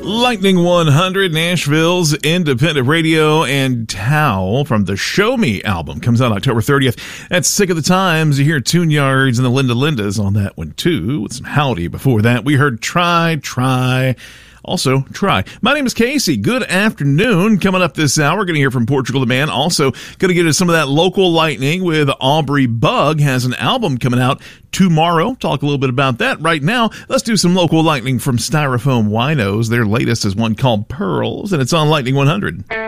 Lightning 100, Nashville's independent radio, and Towel from the Show Me album comes out October 30th. That's Sick of the Times. You hear Tune Yards and the Linda Lindas on that one too, with some Howdy before that. We heard Try. Also, Try. My name is Casey. Good afternoon. Coming up this hour, we're going to hear from Portugal the Man. Also, going to get into some of that local lightning with Aubrey Bug. Has an album coming out tomorrow. Talk a little bit about that. Right now, let's do some local lightning from Styrofoam Winos. Their latest is one called Pearls, and it's on Lightning 100.